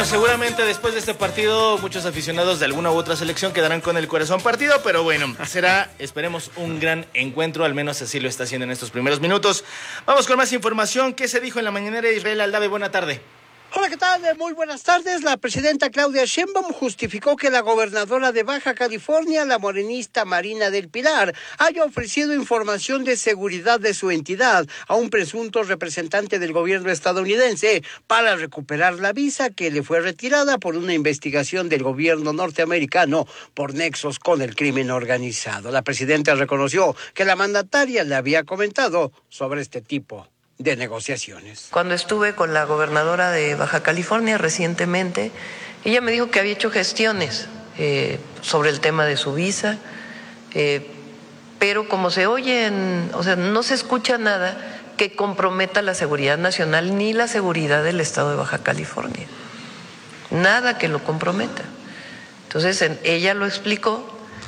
Bueno, seguramente después de este partido muchos aficionados de alguna u otra selección quedarán con el corazón partido, pero bueno, será, esperemos, un gran encuentro, al menos así lo está haciendo en estos primeros minutos. Vamos con más información. ¿Qué se dijo en la mañanera? Israel Aldave, buena tarde. Hola, ¿qué tal? Muy buenas tardes. La presidenta Claudia Sheinbaum justificó que la gobernadora de Baja California, la morenista Marina del Pilar, haya ofrecido información de seguridad de su entidad a un presunto representante del gobierno estadounidense para recuperar la visa que le fue retirada por una investigación del gobierno norteamericano por nexos con el crimen organizado. La presidenta reconoció que la mandataria le había comentado sobre este tipo de negociaciones. Cuando estuve con la gobernadora de Baja California recientemente, ella me dijo que había hecho gestiones sobre el tema de su visa, pero como se oyen, o sea, no se escucha nada que comprometa la seguridad nacional ni la seguridad del estado de Baja California. Nada que lo comprometa. Entonces, ella lo explicó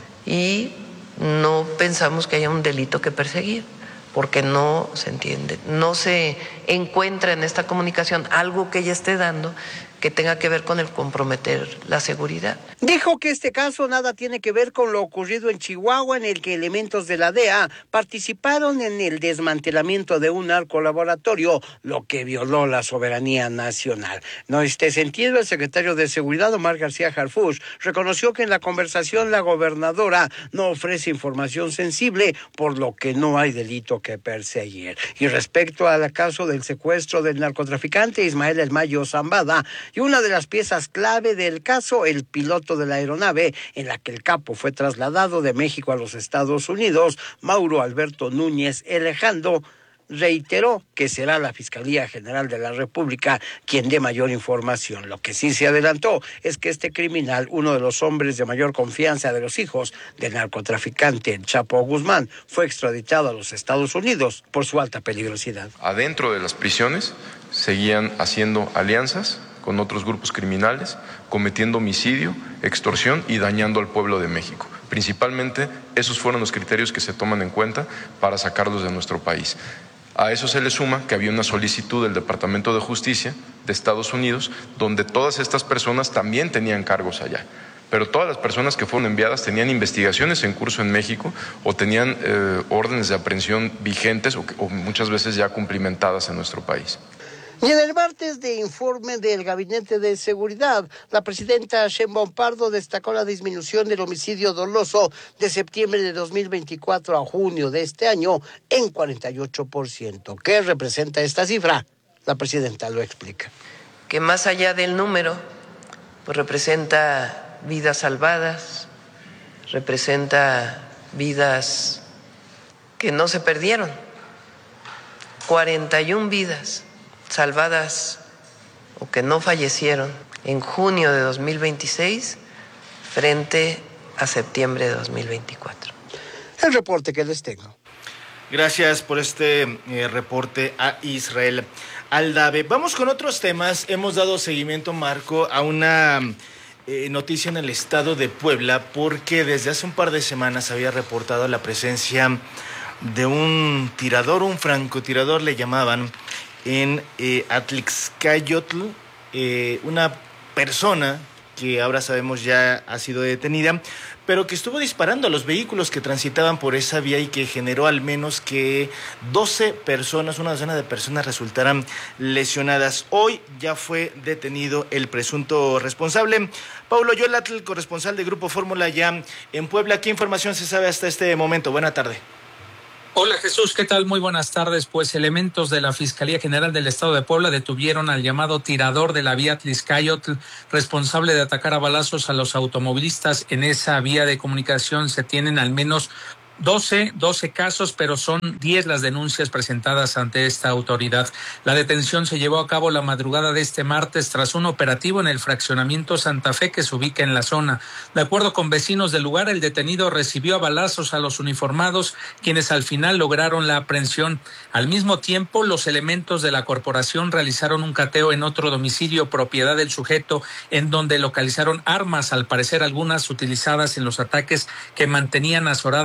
y no pensamos que haya un delito que perseguir, porque no se entiende, no se encuentra en esta comunicación algo que ella esté dando que tenga que ver con el comprometer la seguridad. Dijo que este caso nada tiene que ver con lo ocurrido en Chihuahua, en el que elementos de la DEA participaron en el desmantelamiento de un narcolaboratorio, lo que violó la soberanía nacional. En este sentido, el secretario de Seguridad, Omar García Harfuch, reconoció que en la conversación la gobernadora no ofrece información sensible, por lo que no hay delito que perseguir. Y respecto al caso del secuestro del narcotraficante Ismael El Mayo Zambada, y una de las piezas clave del caso, el piloto de la aeronave en la que el capo fue trasladado de México a los Estados Unidos, Mauro Alberto Núñez Elejando, reiteró que será la Fiscalía General de la República quien dé mayor información. Lo que sí se adelantó es que este criminal, uno de los hombres de mayor confianza de los hijos del narcotraficante Chapo Guzmán, fue extraditado a los Estados Unidos por su alta peligrosidad. Adentro de las prisiones seguían haciendo alianzas con otros grupos criminales, cometiendo homicidio, extorsión y dañando al pueblo de México. Principalmente, esos fueron los criterios que se toman en cuenta para sacarlos de nuestro país. A eso se le suma que había una solicitud del Departamento de Justicia de Estados Unidos, donde todas estas personas también tenían cargos allá. Pero todas las personas que fueron enviadas tenían investigaciones en curso en México o tenían órdenes de aprehensión vigentes o muchas veces ya cumplimentadas en nuestro país. Y en el martes de informe del Gabinete de Seguridad, la presidenta Sheinbaum Pardo destacó la disminución del homicidio doloso de septiembre de 2024 a junio de este año en 48%. ¿Qué representa esta cifra? La presidenta lo explica. Que más allá del número, pues representa vidas salvadas, representa vidas que no se perdieron, 41 vidas salvadas o que no fallecieron en junio de 2026 frente a septiembre de 2024. El reporte que les tengo. Gracias por este reporte a Israel Aldave. Vamos con otros temas. Hemos dado seguimiento, Marco, a una noticia en el estado de Puebla, porque desde hace un par de semanas había reportado la presencia de un tirador, un francotirador le llamaban, en Atlixcayotl, una persona que ahora sabemos ya ha sido detenida, pero que estuvo disparando a los vehículos que transitaban por esa vía y que generó al menos que 12 personas, una docena de personas resultaran lesionadas. Hoy ya fue detenido el presunto responsable. Paulo Yolatl, corresponsal de Grupo Fórmula ya en Puebla. ¿Qué información se sabe hasta este momento? Buena tarde. Hola Jesús, ¿qué tal? Muy buenas tardes. Pues elementos de la Fiscalía General del Estado de Puebla detuvieron al llamado tirador de la vía Atlixcayotl, responsable de atacar a balazos a los automovilistas en esa vía de comunicación. Se tienen al menos 12 casos, pero son 10 las denuncias presentadas ante esta autoridad. La detención se llevó a cabo la madrugada de este martes tras un operativo en el fraccionamiento Santa Fe que se ubica en la zona. De acuerdo con vecinos del lugar, el detenido recibió a balazos a los uniformados, quienes al final lograron la aprehensión. Al mismo tiempo, los elementos de la corporación realizaron un cateo en otro domicilio propiedad del sujeto, en donde localizaron armas, al parecer algunas utilizadas en los ataques que mantenían azorada a la población.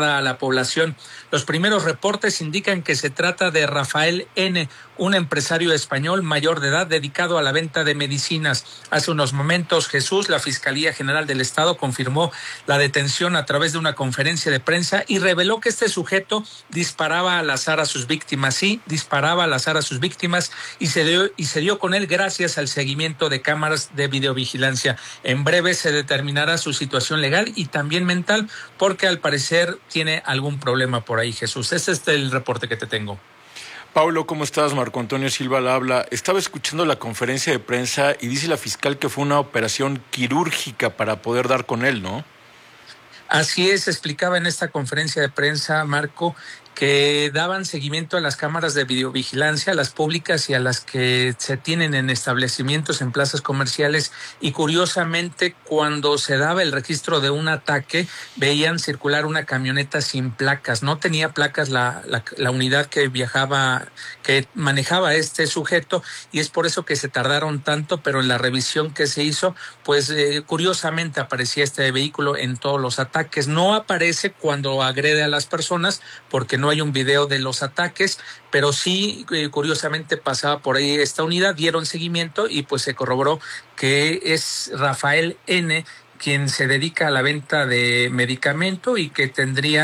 población. Los primeros reportes indican que se trata de Rafael N., un empresario español mayor de edad dedicado a la venta de medicinas. Hace unos momentos, Jesús, la Fiscalía General del Estado, confirmó la detención a través de una conferencia de prensa y reveló que este sujeto disparaba al azar a sus víctimas. Sí, disparaba al azar a sus víctimas y se dio con él gracias al seguimiento de cámaras de videovigilancia. En breve se determinará su situación legal y también mental, porque al parecer tiene algún problema por ahí, Jesús. Este es el reporte que te tengo. Pablo, ¿cómo estás? Marco Antonio Silva la habla. Estaba escuchando la conferencia de prensa y dice la fiscal que fue una operación quirúrgica para poder dar con él, ¿no? Así es, explicaba en esta conferencia de prensa, Marco, que daban seguimiento a las cámaras de videovigilancia, a las públicas y a las que se tienen en establecimientos, en plazas comerciales, y curiosamente cuando se daba el registro de un ataque veían circular una camioneta sin placas. No tenía placas la unidad que manejaba este sujeto, y es por eso que se tardaron tanto, pero en la revisión que se hizo, pues curiosamente aparecía este vehículo en todos los ataques. No aparece cuando agrede a las personas porque no hay un video de los ataques, pero sí, curiosamente pasaba por ahí esta unidad, dieron seguimiento y pues se corroboró que es Rafael N. quien se dedica a la venta de medicamento y que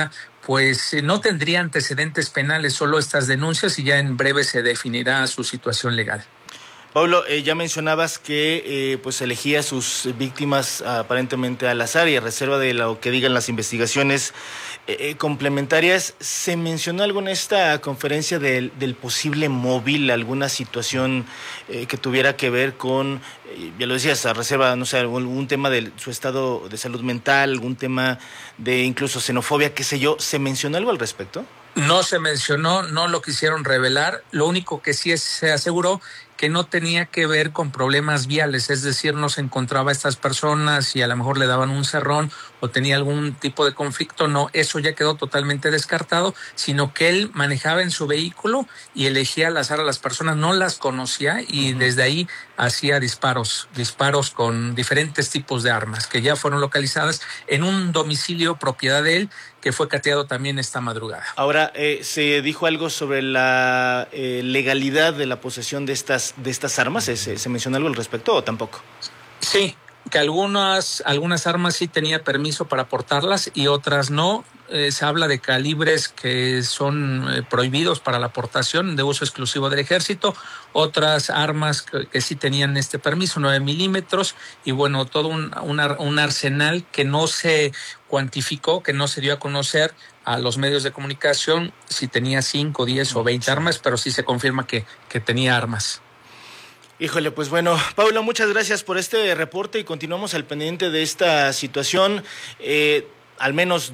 no tendría antecedentes penales, solo estas denuncias, y ya en breve se definirá su situación legal. Pablo, ya mencionabas que pues elegía a sus víctimas aparentemente al azar y a reserva de lo que digan las investigaciones complementarias. ¿Se mencionó algo en esta conferencia del posible móvil, alguna situación que tuviera que ver con, ya lo decías, a reserva, no sé, algún tema de su estado de salud mental, algún tema de incluso xenofobia, qué sé yo? ¿Se mencionó algo al respecto? No se mencionó, no lo quisieron revelar. Lo único que sí se aseguró que no tenía que ver con problemas viales, es decir, no se encontraba a estas personas y a lo mejor le daban un cerrón o tenía algún tipo de conflicto. No, eso ya quedó totalmente descartado, sino que él manejaba en su vehículo y elegía al azar a las personas, no las conocía y desde ahí hacía disparos con diferentes tipos de armas que ya fueron localizadas en un domicilio propiedad de él, que fue cateado también esta madrugada. Ahora, ¿se dijo algo sobre la legalidad de la posesión de estas armas? ¿Se mencionó algo al respecto o tampoco? Sí, que algunas armas sí tenía permiso para portarlas y otras no. Se habla de calibres que son prohibidos para la aportación de uso exclusivo del ejército, otras armas que sí tenían este permiso, 9 milímetros, y bueno, todo un arsenal que no se cuantificó, que no se dio a conocer a los medios de comunicación si tenía 5, 10 o 20 armas, pero sí se confirma que tenía armas. Híjole, pues bueno, Pablo, muchas gracias por este reporte y continuamos al pendiente de esta situación. Al menos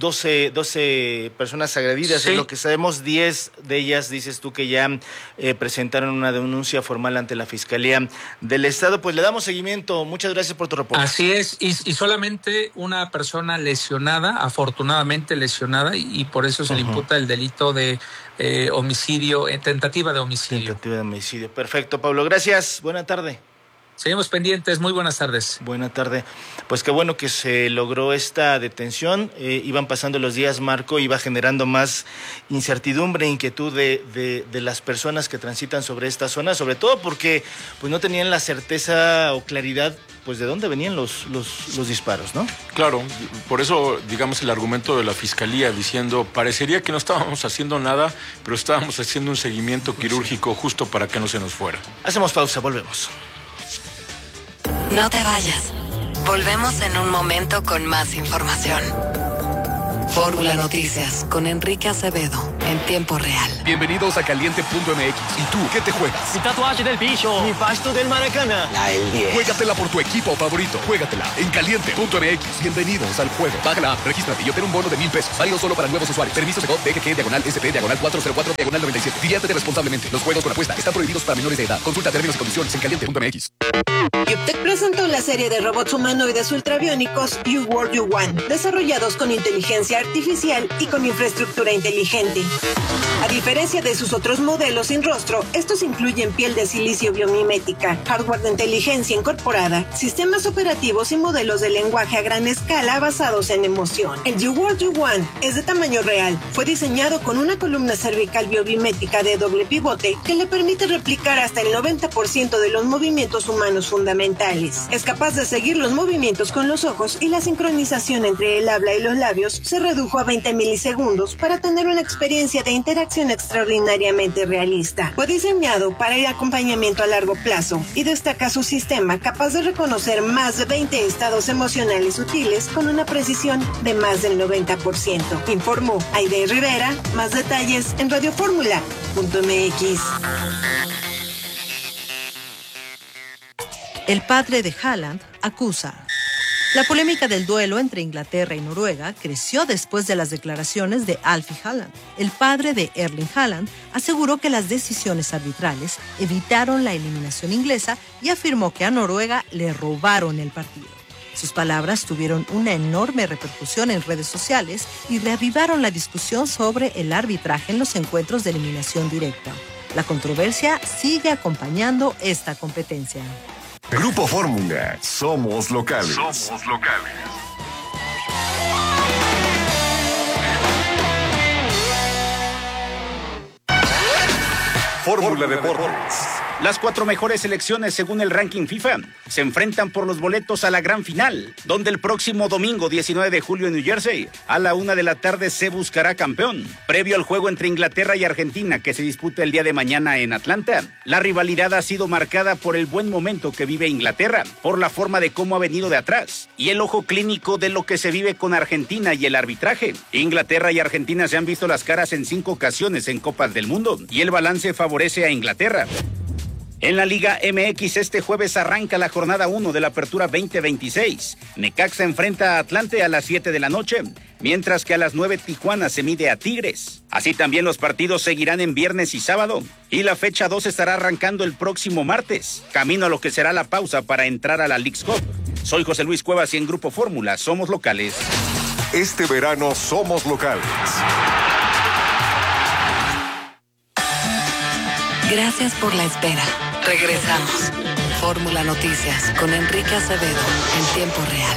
12 personas agredidas, sí. Es lo que sabemos. 10 de ellas, dices tú, que ya presentaron una denuncia formal ante la Fiscalía del Estado. Pues le damos seguimiento. Muchas gracias por tu reporte. Así es, y solamente una persona lesionada, afortunadamente lesionada, y por eso se le imputa el delito de homicidio, tentativa de homicidio. Tentativa de homicidio. Perfecto, Pablo. Gracias. Buena tarde. Seguimos pendientes. Muy buenas tardes. Buena tarde. Pues qué bueno que se logró esta detención. Iban pasando los días, Marco, iba generando más incertidumbre, inquietud de las personas que transitan sobre esta zona, sobre todo porque pues no tenían la certeza o claridad pues de dónde venían los disparos, ¿no? Claro, por eso, digamos, el argumento de la Fiscalía diciendo, parecería que no estábamos haciendo nada, pero estábamos haciendo un seguimiento quirúrgico justo para que no se nos fuera. Hacemos pausa, volvemos. No te vayas. Volvemos en un momento con más información. Fórmula Noticias con Enrique Acevedo en tiempo real. Bienvenidos a Caliente.mx. ¿Y tú qué te juegas? Mi tatuaje del bicho. Mi pasto del Maracana. El 10. Juégatela por tu equipo favorito. Juégatela en Caliente.mx. Bienvenidos al juego. Baja la app, regístrate y obtén un bono de $1,000. Válido solo para nuevos usuarios. Permiso de DGG/SP/404/97. Diviértete responsablemente. Los juegos con apuesta están prohibidos para menores de edad. Consulta términos y condiciones en Caliente.mx. Hyundai presentó la serie de robots humanoides ultrabiónicos You World You Want, desarrollados con inteligencia artificial y con infraestructura inteligente. A diferencia de sus otros modelos sin rostro, estos incluyen piel de silicio biomimética, hardware de inteligencia incorporada, sistemas operativos y modelos de lenguaje a gran escala basados en emoción. El YouWorld U1 es de tamaño real. Fue diseñado con una columna cervical biomimética de doble pivote que le permite replicar hasta el 90% de los movimientos humanos fundamentales. Es capaz de seguir los movimientos con los ojos y la sincronización entre el habla y los labios se redujo a 20 milisegundos para tener una experiencia de interacción extraordinariamente realista. Fue diseñado para el acompañamiento a largo plazo y destaca su sistema capaz de reconocer más de 20 estados emocionales sutiles con una precisión de más del 90%. Informó Aide Rivera. Más detalles en radioformula.mx. El padre de Haaland acusa. La polémica del duelo entre Inglaterra y Noruega creció después de las declaraciones de Alfie Haaland. El padre de Erling Haaland aseguró que las decisiones arbitrales evitaron la eliminación inglesa y afirmó que a Noruega le robaron el partido. Sus palabras tuvieron una enorme repercusión en redes sociales y reavivaron la discusión sobre el arbitraje en los encuentros de eliminación directa. La controversia sigue acompañando esta competencia. Grupo Fórmula, somos locales. Somos locales. Fórmula Deportes. Las 4 mejores selecciones según el ranking FIFA se enfrentan por los boletos a la gran final, donde el próximo domingo 19 de julio en New Jersey, a la 1 de la tarde se buscará campeón. Previo al juego entre Inglaterra y Argentina que se disputa el día de mañana en Atlanta, la rivalidad ha sido marcada por el buen momento que vive Inglaterra, por la forma de cómo ha venido de atrás y el ojo clínico de lo que se vive con Argentina y el arbitraje. Inglaterra y Argentina se han visto las caras en 5 ocasiones en Copas del Mundo y el balance favorece a Inglaterra. En la Liga MX este jueves arranca la jornada 1 de la Apertura 2026. Necaxa enfrenta a Atlante a las 7 de la noche, mientras que a las 9 Tijuana se mide a Tigres. Así también los partidos seguirán en viernes y sábado, y la fecha 2 estará arrancando el próximo martes, camino a lo que será la pausa para entrar a la Leagues Cup. Soy José Luis Cuevas y en Grupo Fórmula somos locales. Este verano somos locales. Gracias por la espera. Regresamos. Fórmula Noticias con Enrique Acevedo en tiempo real.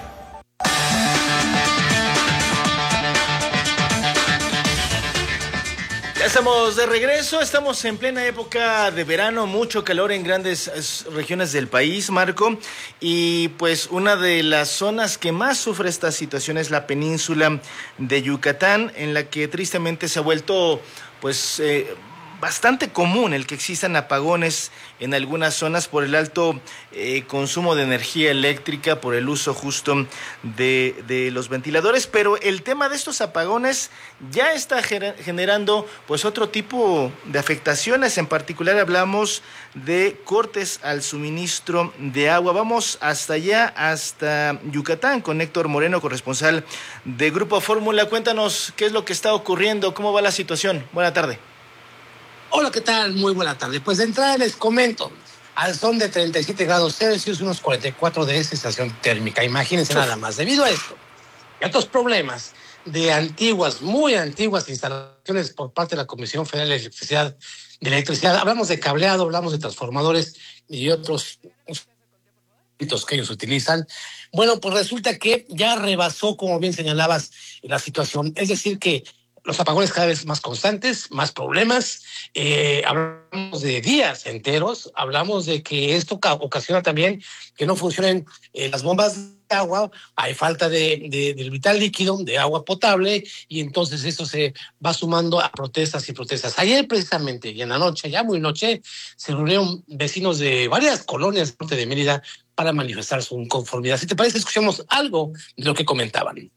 Ya estamos de regreso, estamos en plena época de verano, mucho calor en grandes regiones del país, Marco, y pues una de las zonas que más sufre esta situación es la península de Yucatán, en la que tristemente se ha vuelto pues bastante común el que existan apagones en algunas zonas por el alto consumo de energía eléctrica, por el uso justo de los ventiladores, pero el tema de estos apagones ya está generando pues otro tipo de afectaciones. En particular hablamos de cortes al suministro de agua. Vamos hasta allá, hasta Yucatán, con Héctor Moreno, corresponsal de Grupo Fórmula. Cuéntanos qué es lo que está ocurriendo, cómo va la situación. Buena tarde. Hola, ¿qué tal? Muy buena tarde. Pues de entrada les comento, al son de 37 grados Celsius, unos 44 de sensación térmica. Imagínense nada más. Debido a esto y a otros problemas de antiguas, muy antiguas instalaciones por parte de la Comisión Federal de Electricidad, hablamos de cableado, hablamos de transformadores y otros que ellos utilizan. Bueno, pues resulta que ya rebasó, como bien señalabas, la situación. Es decir, que los apagones cada vez más constantes, más problemas, hablamos de días enteros, hablamos de que esto ocasiona también que no funcionen las bombas de agua, hay falta del vital líquido, de agua potable, y entonces eso se va sumando a protestas y protestas. Ayer precisamente, y en la noche, ya muy noche, se reunieron vecinos de varias colonias del norte de Mérida para manifestar su inconformidad. Si te parece, escuchemos algo de lo que comentaban.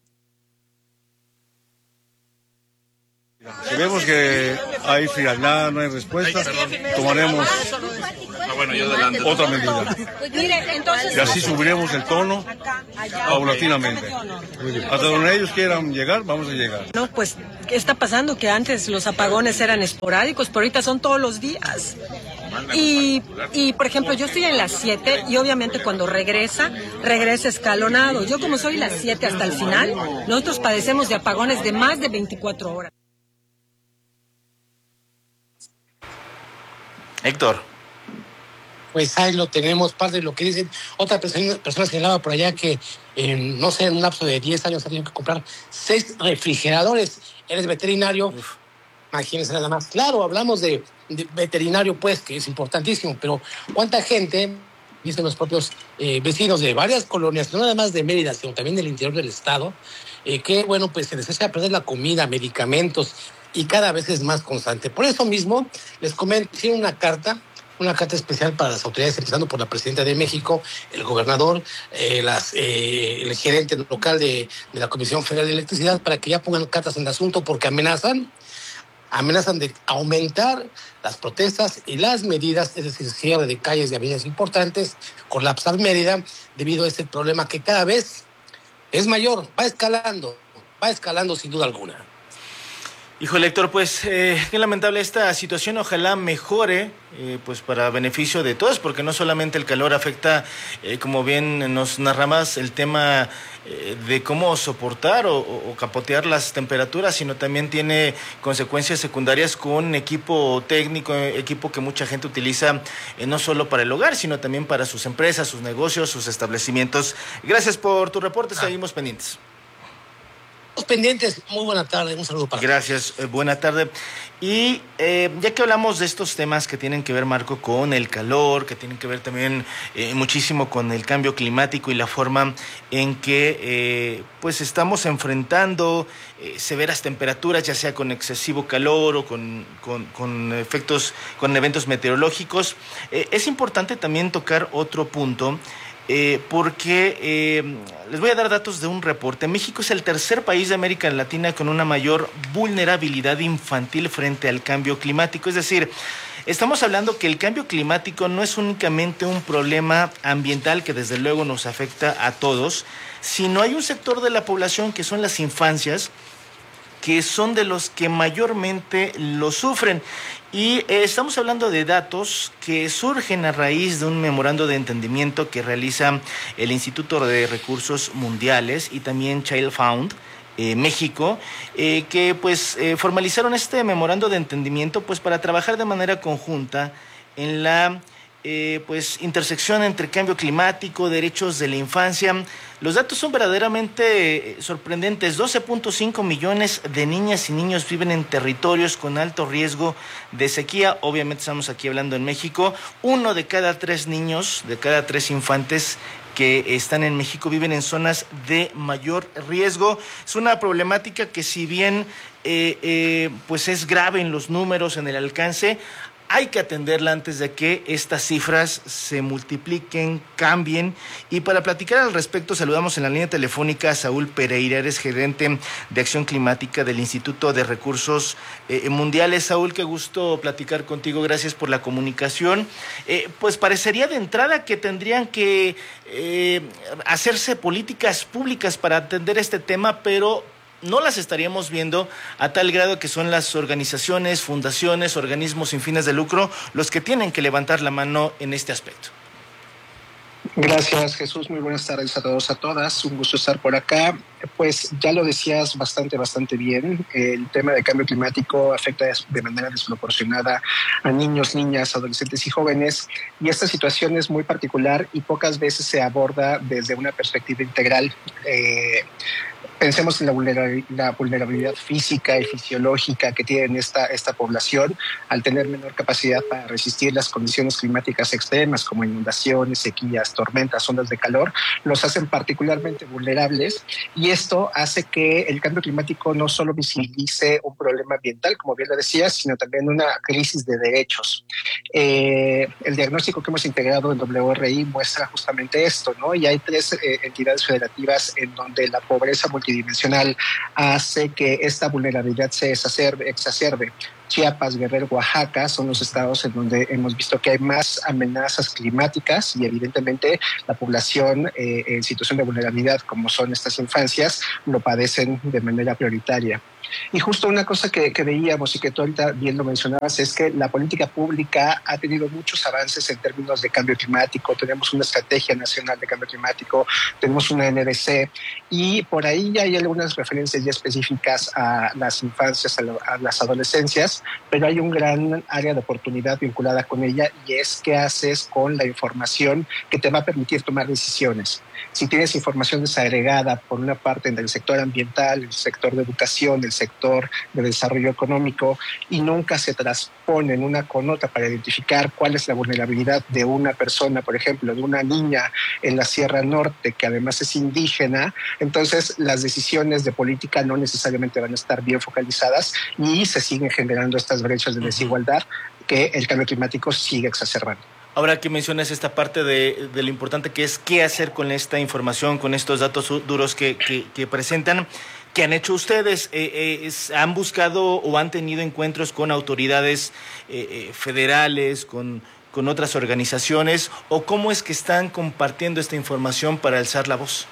Si vemos que hay frialdad, no hay respuesta, tomaremos otra medida. Y así subiremos el tono paulatinamente. Hasta donde ellos quieran llegar, vamos a llegar. No, pues, ¿qué está pasando? Que antes los apagones eran esporádicos, pero ahorita son todos los días. Y por ejemplo, yo estoy en las 7 y obviamente cuando regresa escalonado. Yo como soy las 7 hasta el final, nosotros padecemos de apagones de más de 24 horas. Héctor. Pues ahí lo tenemos, parte de lo que dicen. Otra persona señalaba por allá que, no sé, en un lapso de 10 años ha tenido que comprar 6 refrigeradores. Eres veterinario, imagínense nada más. Claro, hablamos de veterinario, pues, que es importantísimo, pero ¿cuánta gente, dicen los propios vecinos de varias colonias, no nada más de Mérida, sino también del interior del estado, que, bueno, pues se les echa a perder la comida, medicamentos, y cada vez es más constante? Por eso mismo, les comento, tiene una carta especial para las autoridades, empezando por la presidenta de México, el gobernador, el gerente local de la Comisión Federal de Electricidad, para que ya pongan cartas en el asunto, porque amenazan de aumentar las protestas y las medidas, es decir, cierre de calles y avenidas importantes, colapsar Mérida, debido a este problema que cada vez es mayor, va escalando sin duda alguna. Híjole, Héctor, pues qué lamentable esta situación. Ojalá mejore, pues para beneficio de todos, porque no solamente el calor afecta, como bien nos narrabas, el tema de cómo soportar o capotear las temperaturas, sino también tiene consecuencias secundarias con equipo técnico, equipo que mucha gente utiliza no solo para el hogar, sino también para sus empresas, sus negocios, sus establecimientos. Gracias por tu reporte, seguimos pendientes. Pendientes, muy buena tarde, un saludo para todos. Gracias, buena tarde. Y ya que hablamos de estos temas que tienen que ver, Marco, con el calor, que tienen que ver también muchísimo con el cambio climático y la forma en que pues estamos enfrentando severas temperaturas, ya sea con excesivo calor o con efectos, con eventos meteorológicos, es importante también tocar otro punto. Porque les voy a dar datos de un reporte. México es el tercer país de América Latina con una mayor vulnerabilidad infantil frente al cambio climático. Es decir, estamos hablando que el cambio climático no es únicamente un problema ambiental que desde luego nos afecta a todos, sino hay un sector de la población que son las infancias, que son de los que mayormente lo sufren. Y estamos hablando de datos que surgen a raíz de un memorando de entendimiento que realiza el Instituto de Recursos Mundiales y también Child Fund México, que pues formalizaron este memorando de entendimiento pues para trabajar de manera conjunta en la pues intersección entre cambio climático, derechos de la infancia. Los datos son verdaderamente sorprendentes. 12.5 millones de niñas y niños viven en territorios con alto riesgo de sequía. Obviamente estamos aquí hablando en México. 1 de cada 3 niños, de cada 3 infantes que están en México viven en zonas de mayor riesgo. Es una problemática que, si bien pues es grave en los números, en el alcance, hay que atenderla antes de que estas cifras se multipliquen, cambien. Y para platicar al respecto, saludamos en la línea telefónica a Saúl Pereira, eres gerente de Acción Climática del Instituto de Recursos Mundiales. Saúl, qué gusto platicar contigo, gracias por la comunicación. Pues parecería de entrada que tendrían que hacerse políticas públicas para atender este tema, pero no las estaríamos viendo a tal grado que son las organizaciones, fundaciones, organismos sin fines de lucro los que tienen que levantar la mano en este aspecto. Gracias, Jesús. Muy buenas tardes a todos, a todas. Un gusto estar por acá. Pues ya lo decías bastante bien. El tema de cambio climático afecta de manera desproporcionada a niños, niñas, adolescentes y jóvenes. Y esta situación es muy particular y pocas veces se aborda desde una perspectiva integral. Pensemos en la vulnerabilidad física y fisiológica que tiene esta población al tener menor capacidad para resistir las condiciones climáticas extremas como inundaciones, sequías, tormentas, ondas de calor, los hacen particularmente vulnerables, y esto hace que el cambio climático no solo visibilice un problema ambiental, como bien lo decías, sino también una crisis de derechos. El diagnóstico que hemos integrado en WRI muestra justamente esto, ¿no? Y hay 3 entidades federativas en donde la pobreza multidimensional hace que esta vulnerabilidad se exacerbe. Chiapas, Guerrero, Oaxaca son los estados en donde hemos visto que hay más amenazas climáticas y evidentemente la población en situación de vulnerabilidad, como son estas infancias, lo padecen de manera prioritaria. Y justo una cosa que veíamos y que tú ahorita bien lo mencionabas es que la política pública ha tenido muchos avances en términos de cambio climático. Tenemos una estrategia nacional de cambio climático, tenemos una NDC y por ahí ya hay algunas referencias ya específicas a las infancias, a las adolescencias, pero hay un gran área de oportunidad vinculada con ella y es qué haces con la información que te va a permitir tomar decisiones. Si tienes información desagregada por una parte en el sector ambiental, el sector de educación, el sector de desarrollo económico y nunca se transponen una con otra para identificar cuál es la vulnerabilidad de una persona, por ejemplo, de una niña en la Sierra Norte que además es indígena, entonces las decisiones de política no necesariamente van a estar bien focalizadas y se siguen generando estas brechas de desigualdad que el cambio climático sigue exacerbando. Ahora que mencionas esta parte de lo importante que es qué hacer con esta información, con estos datos duros que presentan, ¿qué han hecho ustedes? ¿Han buscado o han tenido encuentros con autoridades federales, con otras organizaciones? ¿O cómo es que están compartiendo esta información para alzar la voz?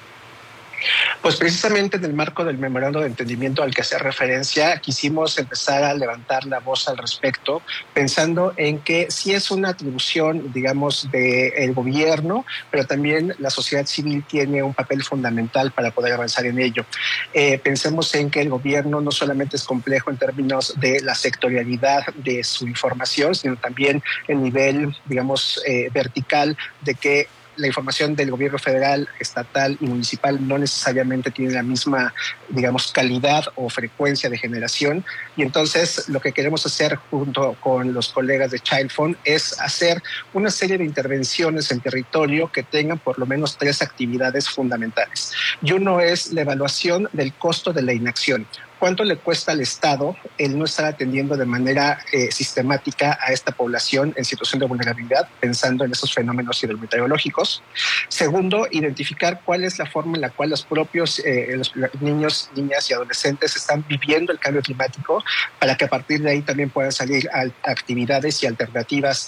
Pues precisamente en el marco del memorando de entendimiento al que hace referencia, quisimos empezar a levantar la voz al respecto, pensando en que sí es una atribución, digamos, del gobierno, pero también la sociedad civil tiene un papel fundamental para poder avanzar en ello. Pensemos en que el gobierno no solamente es complejo en términos de la sectorialidad de su información, sino también el nivel, digamos, vertical de que la información del gobierno federal, estatal y municipal no necesariamente tiene la misma, digamos, calidad o frecuencia de generación. Y entonces lo que queremos hacer junto con los colegas de Child Fund es hacer una serie de intervenciones en territorio que tengan por lo menos 3 actividades fundamentales. Y uno es la evaluación del costo de la inacción. ¿Cuánto le cuesta al Estado el no estar atendiendo de manera sistemática a esta población en situación de vulnerabilidad, pensando en esos fenómenos hidrometeorológicos? Segundo, identificar cuál es la forma en la cual los propios los niños, niñas y adolescentes están viviendo el cambio climático para que a partir de ahí también puedan salir actividades y alternativas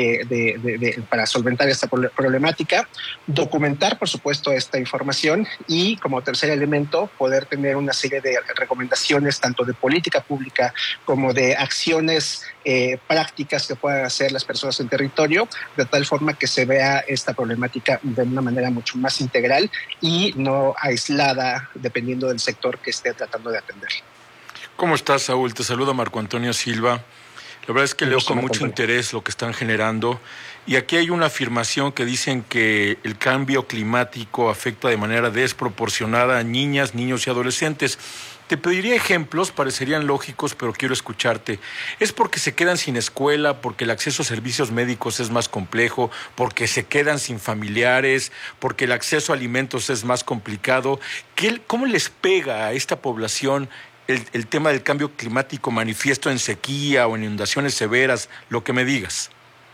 para solventar esta problemática. Documentar, por supuesto, esta información y, como tercer elemento, poder tener una serie de recomendaciones tanto de política pública como de acciones prácticas que puedan hacer las personas en territorio, de tal forma que se vea esta problemática de una manera mucho más integral y no aislada dependiendo del sector que esté tratando de atender. ¿Cómo estás, Saúl? Te saluda Marco Antonio Silva. La verdad es que leo con mucho interés lo que están generando. Y aquí hay una afirmación que dicen que el cambio climático afecta de manera desproporcionada a niñas, niños y adolescentes. Te pediría ejemplos, parecerían lógicos, pero quiero escucharte. ¿Es porque se quedan sin escuela, porque el acceso a servicios médicos es más complejo, porque se quedan sin familiares, porque el acceso a alimentos es más complicado? ¿Cómo les pega a esta población el tema del cambio climático manifiesto en sequía o en inundaciones severas? Lo que me digas.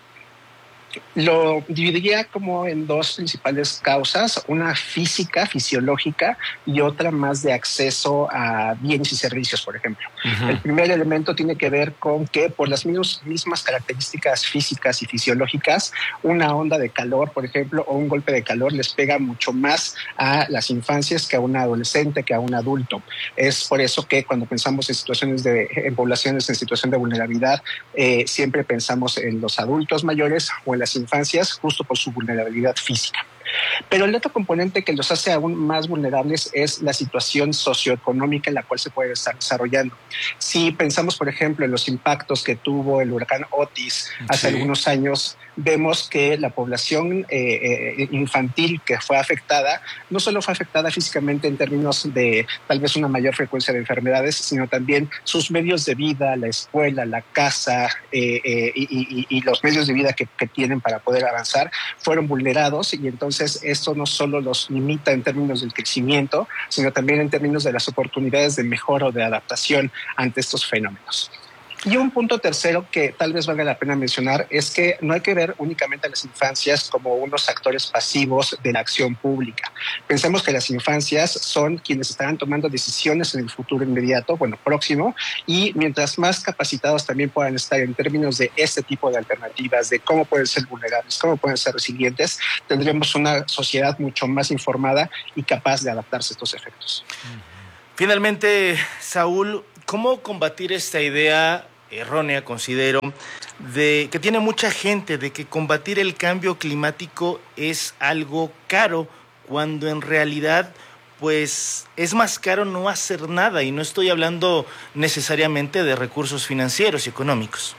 Lo dividiría como en 2 principales causas, una física, fisiológica y otra más de acceso a bienes y servicios, por ejemplo. Uh-huh. El primer elemento tiene que ver con que por las mismas características físicas y fisiológicas, una onda de calor, por ejemplo, o un golpe de calor les pega mucho más a las infancias que a un adolescente, que a un adulto. Es por eso que cuando pensamos en poblaciones en situación de vulnerabilidad, siempre pensamos en los adultos mayores o en las infancias, justo por su vulnerabilidad física. Pero el otro componente que los hace aún más vulnerables es la situación socioeconómica en la cual se puede estar desarrollando. Si pensamos, por ejemplo, en los impactos que tuvo el huracán Otis hace algunos años, vemos que la población infantil que fue afectada, no solo fue afectada físicamente en términos de tal vez una mayor frecuencia de enfermedades, sino también sus medios de vida, la escuela, la casa y los medios de vida que tienen para poder avanzar fueron vulnerados, y entonces esto no solo los limita en términos del crecimiento, sino también en términos de las oportunidades de mejora o de adaptación ante estos fenómenos. Y un punto tercero que tal vez valga la pena mencionar es que no hay que ver únicamente a las infancias como unos actores pasivos de la acción pública. Pensemos que las infancias son quienes estarán tomando decisiones en el futuro inmediato, próximo, y mientras más capacitados también puedan estar en términos de este tipo de alternativas, de cómo pueden ser vulnerables, cómo pueden ser resilientes, tendremos una sociedad mucho más informada y capaz de adaptarse a estos efectos. Finalmente, Saúl, ¿cómo combatir esta idea errónea, considero, de que tiene mucha gente, de que combatir el cambio climático es algo caro, cuando en realidad pues es más caro no hacer nada? Y no estoy hablando necesariamente de recursos financieros y económicos.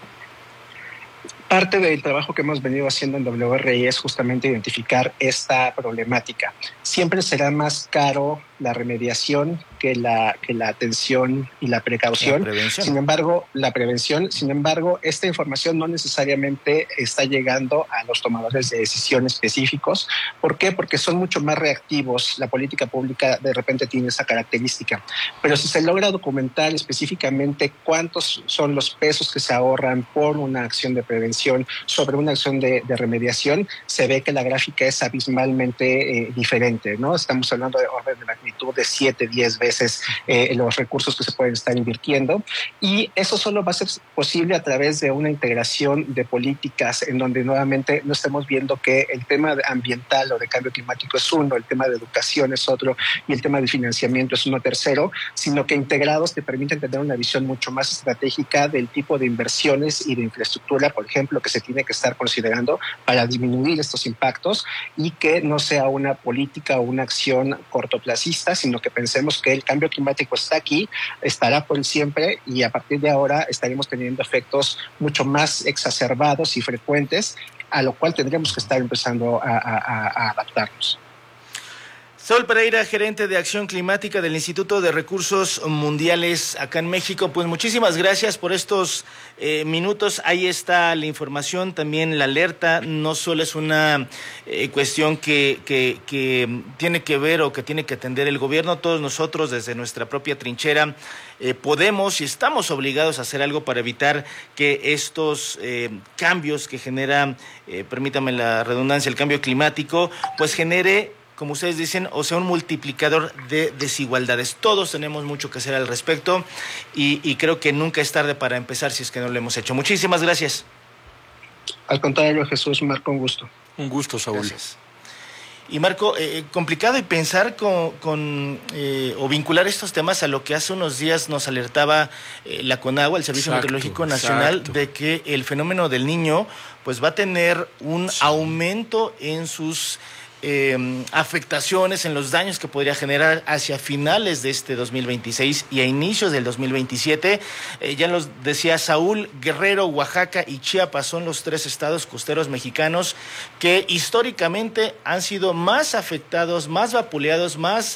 Parte del trabajo que hemos venido haciendo en WRI es justamente identificar esta problemática. Siempre será más caro la remediación que la atención y la precaución. Sin embargo, la prevención, esta información no necesariamente está llegando a los tomadores de decisión específicos. ¿Por qué? Porque son mucho más reactivos. La política pública de repente tiene esa característica. Pero si se logra documentar específicamente cuántos son los pesos que se ahorran por una acción de prevención sobre una acción de remediación, se ve que la gráfica es abismalmente diferente, ¿no? Estamos hablando de orden de magnitud de 7, 10 veces los recursos que se pueden estar invirtiendo, y eso solo va a ser posible a través de una integración de políticas en donde nuevamente no estemos viendo que el tema ambiental o de cambio climático es uno, el tema de educación es otro y el tema de financiamiento es uno tercero, sino que integrados te permiten tener una visión mucho más estratégica del tipo de inversiones y de infraestructura, por ejemplo, que se tiene que estar considerando para disminuir estos impactos, y que no sea una política o una acción cortoplacista, sino que pensemos que el cambio climático está aquí, estará por siempre, y a partir de ahora estaremos teniendo efectos mucho más exacerbados y frecuentes, a lo cual tendremos que estar empezando a adaptarnos. Saúl Pereira, gerente de Acción Climática del Instituto de Recursos Mundiales acá en México, pues muchísimas gracias por estos minutos. Ahí está la información, también la alerta. No solo es una cuestión que tiene que ver o que tiene que atender el gobierno. Todos nosotros desde nuestra propia trinchera podemos y estamos obligados a hacer algo para evitar que estos cambios que genera, permítame la redundancia, el cambio climático, pues genere, como ustedes dicen, o sea, un multiplicador de desigualdades. Todos tenemos mucho que hacer al respecto y creo que nunca es tarde para empezar si es que no lo hemos hecho. Muchísimas gracias. Al contrario, Jesús, Marco, un gusto. Un gusto, Saúl. Gracias. Y Marco, complicado y pensar o vincular estos temas a lo que hace unos días nos alertaba la CONAGUA, el Servicio Meteorológico Nacional, de que el fenómeno del Niño pues va a tener un aumento en sus afectaciones, en los daños que podría generar hacia finales de este 2026 y a inicios del 2027. Ya los decía Saúl, Guerrero, Oaxaca y Chiapas son los 3 estados costeros mexicanos que históricamente han sido más afectados, más vapuleados, más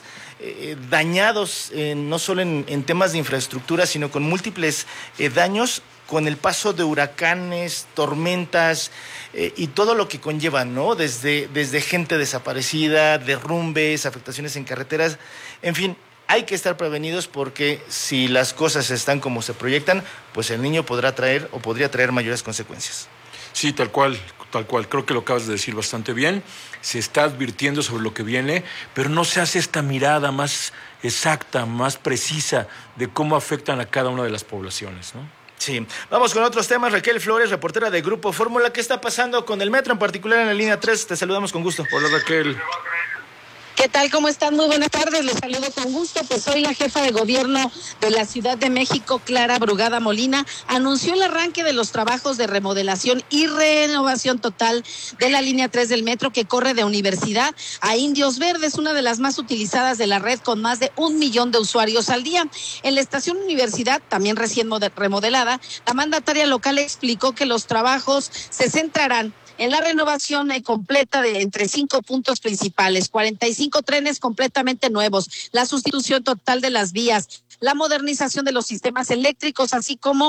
dañados, no solo en temas de infraestructura, sino con múltiples daños con el paso de huracanes, tormentas y todo lo que conllevan, ¿no? Desde gente desaparecida, derrumbes, afectaciones en carreteras, en fin, hay que estar prevenidos porque si las cosas están como se proyectan, pues el Niño podría traer mayores consecuencias. Sí, tal cual. Creo que lo acabas de decir bastante bien. Se está advirtiendo sobre lo que viene, pero no se hace esta mirada más exacta, más precisa de cómo afectan a cada una de las poblaciones, ¿no? Sí, vamos con otros temas. Raquel Flores, reportera de Grupo Fórmula. ¿Qué está pasando con el metro, en particular en la línea 3? Te saludamos con gusto. Hola, Raquel. ¿Qué tal? ¿Cómo están? Muy buenas tardes, les saludo con gusto. Pues soy la jefa de gobierno de la Ciudad de México, Clara Brugada Molina, anunció el arranque de los trabajos de remodelación y renovación total de la línea 3 del metro que corre de Universidad a Indios Verdes, una de las más utilizadas de la red con más de 1 millón de usuarios al día. En la estación Universidad, también recién remodelada, la mandataria local explicó que los trabajos se centrarán en la renovación completa de entre 5 puntos principales, 45 trenes completamente nuevos, la sustitución total de las vías, la modernización de los sistemas eléctricos, así como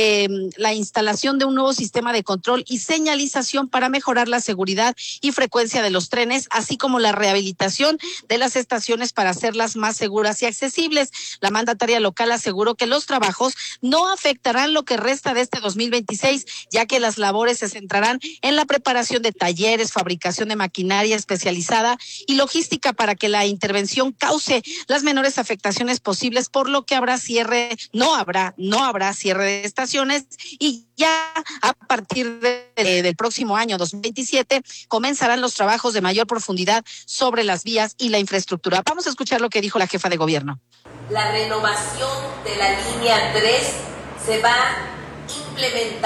la instalación de un nuevo sistema de control y señalización para mejorar la seguridad y frecuencia de los trenes, así como la rehabilitación de las estaciones para hacerlas más seguras y accesibles. La mandataria local aseguró que los trabajos no afectarán lo que resta de este 2026, ya que las labores se centrarán en la preparación de talleres, fabricación de maquinaria especializada y logística para que la intervención cause las menores afectaciones posibles, por lo que no habrá cierre de estaciones, y ya a partir del próximo año 2027 comenzarán los trabajos de mayor profundidad sobre las vías y la infraestructura. Vamos a escuchar lo que dijo la jefa de gobierno. la renovación de la línea 3 se va a implementar.